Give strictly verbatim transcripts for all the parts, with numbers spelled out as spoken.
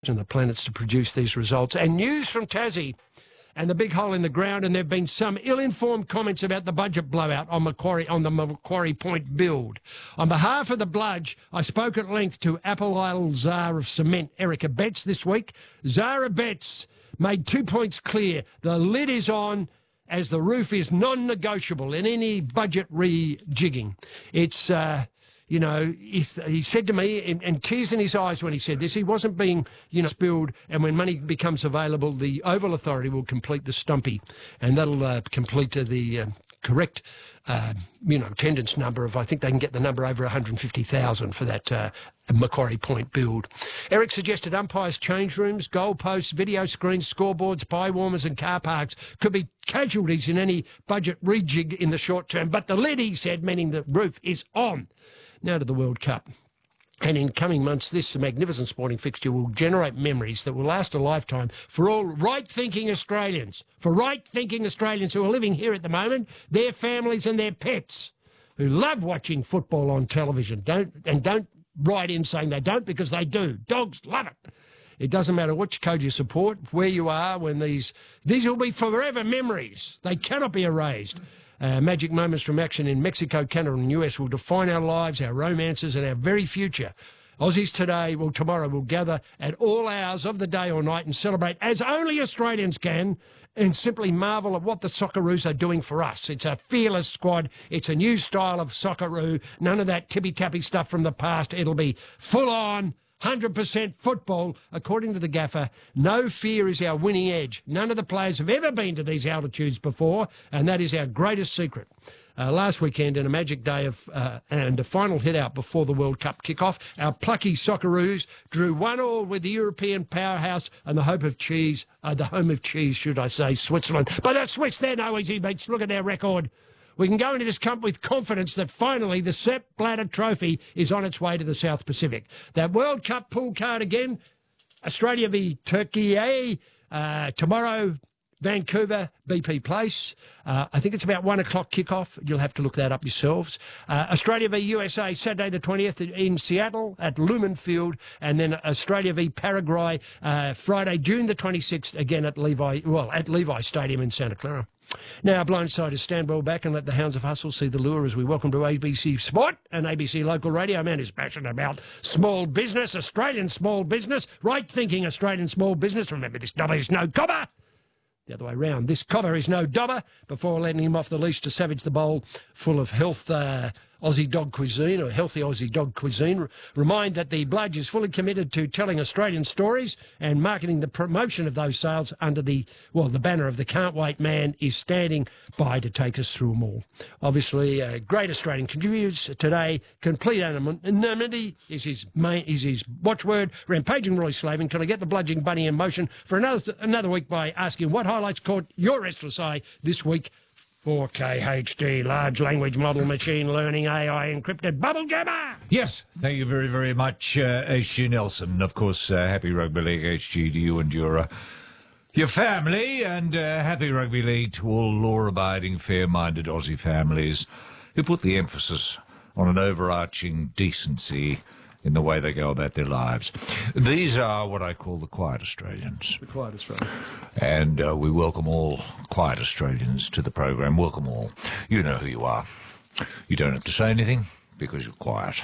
and the planets to produce these results. And news from Tassie and the big hole in the ground, and there have been some ill-informed comments about the budget blowout on Macquarie, on the Macquarie Point build. On behalf of the Bludge, I spoke at length to Apple Isle Czar of Cement, Erica Betts, this week. Zara Betts made two points clear. The lid is on, as the roof is non-negotiable in any budget rejigging. It's... Uh, You know, if, he said to me, and, and tears in his eyes when he said this, he wasn't being, you know, spilled, and when money becomes available, the Oval Authority will complete the Stumpy, and that'll uh, complete uh, the uh, correct, uh, you know, attendance number of, I think they can get the number over one hundred fifty thousand for that uh, Macquarie Point build. Eric suggested umpires' change rooms, goalposts, video screens, scoreboards, pie warmers and car parks could be casualties in any budget rejig in the short term, but the lid, he said, meaning the roof, is on. Now to the World Cup. And in coming months, this magnificent sporting fixture will generate memories that will last a lifetime for all right-thinking Australians, for right-thinking Australians who are living here at the moment, their families and their pets, who love watching football on television. Don't and don't write in saying they don't, because they do. Dogs love it. It doesn't matter which code you support, where you are, when these... These will be forever memories. They cannot be erased. Uh, magic moments from action in Mexico, Canada and U S will define our lives, our romances and our very future. Aussies today, well, tomorrow, will gather at all hours of the day or night and celebrate as only Australians can, and simply marvel at what the Socceroos are doing for us. It's a fearless squad. It's a new style of Socceroo. None of that tippy-tappy stuff from the past. It'll be full-on, one hundred percent football, according to the gaffer. No fear is our winning edge. None of the players have ever been to these altitudes before, and that is our greatest secret. Uh, last weekend, in a magic day of uh, and a final hit-out before the World Cup kick-off, our plucky Socceroos drew one all with the European powerhouse and the hope of cheese, uh, the home of cheese, should I say, Switzerland. But the Swiss, they're no easy beats. Look at their record. We can go into this cup with confidence that finally the Sepp Blatter Trophy is on its way to the South Pacific. That World Cup pool card again, Australia v Turkey, uh, tomorrow, Vancouver, B P Place. Uh, I think it's about one o'clock kickoff. You'll have to look that up yourselves. Uh, Australia v U S A, Saturday the twentieth in Seattle at Lumen Field. And then Australia v Paraguay, uh, Friday, June the twenty-sixth, again at Levi, well, at Levi Stadium in Santa Clara. Now, blindsiders, stand well back and let the hounds of hustle see the lure as we welcome to A B C Sport and A B C Local Radio. A man who's passionate about small business, Australian small business, right-thinking Australian small business. Remember, this dobber is no cobber. The other way round, this cobber is no dobber, before letting him off the leash to savage the bowl full of health... Uh, Aussie dog cuisine, or healthy Aussie dog cuisine. Remind that the Bludge is fully committed to telling Australian stories and marketing the promotion of those sales under the, well, the banner of the Can't Wait Man is standing by to take us through them all. Obviously, uh, great Australian contributors today. Complete anonymity is his main, is his watchword. Rampaging Roy Slavin. Can I get the bludging bunny in motion for another another week by asking what highlights caught your restless eye this week? four K H D, large language model, machine learning, A I encrypted, bubble jammer! Yes, thank you very, very much, uh, H G Nelson. Of course, uh, happy Rugby League H G to you and your, uh, your family, and uh, happy Rugby League to all law-abiding, fair-minded Aussie families who put the emphasis on an overarching decency in the way they go about their lives. These are what I call the quiet Australians. The quiet Australians. And uh, we welcome all quiet Australians to the program. Welcome all. You know who you are. You don't have to say anything because you're quiet.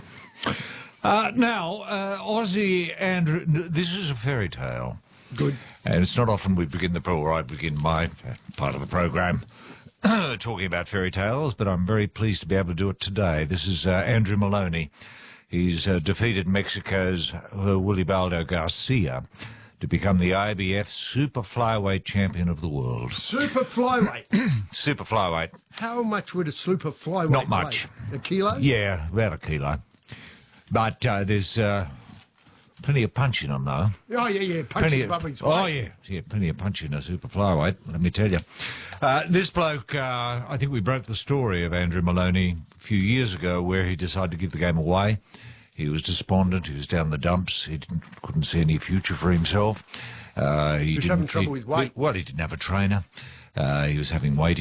Uh, now, uh, Aussie Andrew, this is a fairy tale. Good. And it's not often we begin the pro, or I begin my part of the program talking about fairy tales, but I'm very pleased to be able to do it today. This is uh, Andrew Maloney. He's uh, defeated Mexico's uh, Willibaldo Garcia to become the I B F Super Flyweight Champion of the world. Super Flyweight? Super Flyweight. How much would a Super Flyweight Not much. weigh? A kilo? Yeah, about a kilo. But uh, there's uh, plenty of punch in them, though. Oh, yeah, yeah, punch is above his weight. Oh, yeah, yeah, plenty of punch in a Super Flyweight, let me tell you. Uh, this bloke, uh, I think we broke the story of Andrew Maloney a few years ago where he decided to give the game away. He was despondent, he was down the dumps, he didn't, couldn't see any future for himself. Uh, he, he was having trouble with weight. Well, he didn't have a trainer. Uh, he was having weight